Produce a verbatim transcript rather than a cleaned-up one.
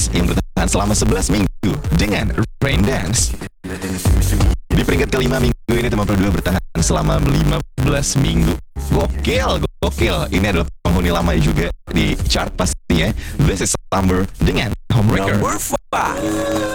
Dance yang bertahan selama sebelas minggu dengan Rain Dance. Di peringkat kelima minggu ini teman Pro dua bertahan selama lima belas minggu. Gokil, gokil. Ini adalah penghuni lama juga di chart pastinya. This is Slumber dengan Homebreaker. Number five.